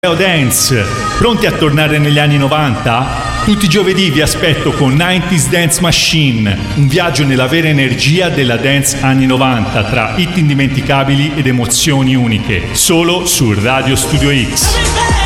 Dance, pronti a tornare negli anni 90? Tutti i giovedì vi aspetto con 90s Dance Machine, un viaggio nella vera energia della dance anni 90 tra hit indimenticabili ed emozioni uniche, solo su Radio Studio X.